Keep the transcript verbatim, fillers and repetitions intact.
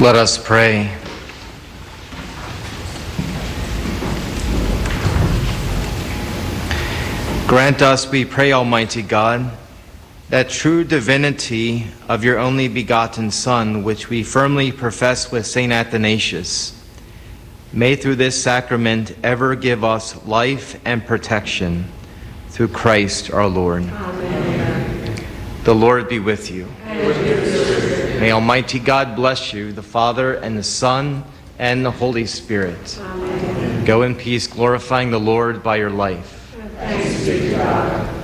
Let us pray. Grant us, we pray, Almighty God, that true divinity of your only begotten Son, which we firmly profess with Saint Athanasius, may through this sacrament ever give us life and protection through Christ our Lord. Amen. The Lord be with you. And with your spirit. May Almighty God bless you, the Father and the Son and the Holy Spirit. Amen. Go in peace, glorifying the Lord by your life. Thanks be to God.